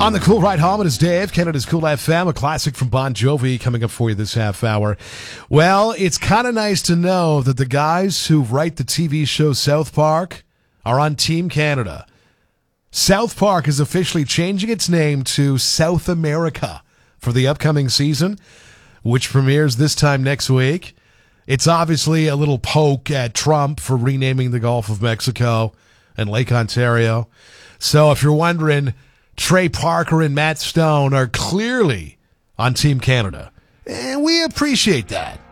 On the Cool Ride Home, it is Dave, Canada's Cool FM, a classic from Bon Jovi coming up for you this half hour. Well, it's kind of nice to know that the guys who write the TV show South Park are on Team Canada. South Park is officially changing its name to South America for the upcoming season, which premieres this time next week. It's obviously a little poke at Trump for renaming the Gulf of Mexico and Lake Ontario. So if you're wondering, Trey Parker and Matt Stone are clearly on Team Canada. And we appreciate that.